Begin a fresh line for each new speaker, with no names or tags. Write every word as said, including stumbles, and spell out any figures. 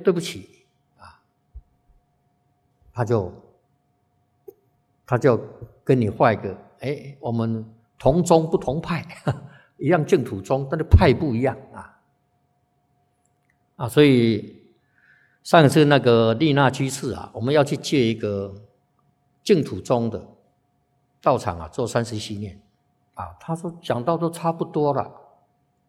对不起啊，他就他就跟你画一个，哎，我们同宗不同派，一样净土宗，但是派不一样啊啊，所以上一次那个丽娜居士啊，我们要去借一个净土宗的道场啊，做三十七念啊，他说讲到都差不多了。